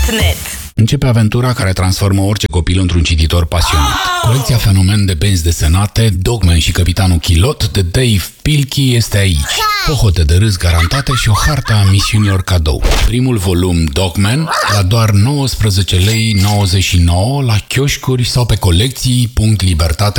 Dogman.net. Începe aventura care transformă orice copil într-un cititor pasionat. Colecția fenomen de benzi desenate, Dogman și Capitanul Chilot de Dave Pilkey este aici. Hohote de râs garantate și o hartă a misiunilor cadou. Primul volum Dogman la doar 19,99 lei la chioșcuri sau pe colecții.libertatea.ro.